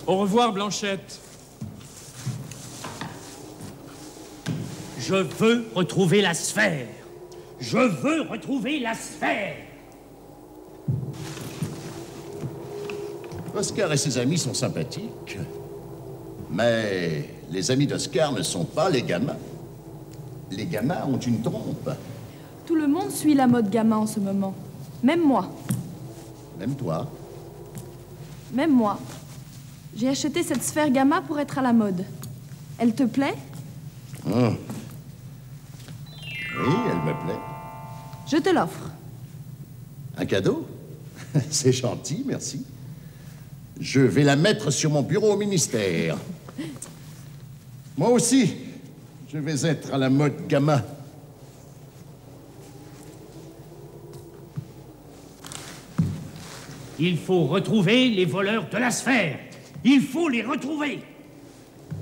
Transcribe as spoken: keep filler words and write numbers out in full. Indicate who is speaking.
Speaker 1: Au revoir, Blanchette.
Speaker 2: Je veux retrouver la sphère. Je veux retrouver la sphère.
Speaker 3: Oscar et ses amis sont sympathiques. Mais les amis d'Oscar ne sont pas les gamins. Les gamins ont une trompe.
Speaker 4: Tout le monde suit la mode gamin en ce moment. Même moi.
Speaker 3: Même toi.
Speaker 4: Même moi. J'ai acheté cette sphère gamma pour être à la mode. Elle te plaît?
Speaker 3: Hum. Oui, elle me plaît.
Speaker 4: Je te l'offre.
Speaker 3: Un cadeau? C'est gentil, merci. Je vais la mettre sur mon bureau au ministère. Moi aussi, je vais être à la mode gamma.
Speaker 2: Il faut retrouver les voleurs de la sphère. Il faut les retrouver.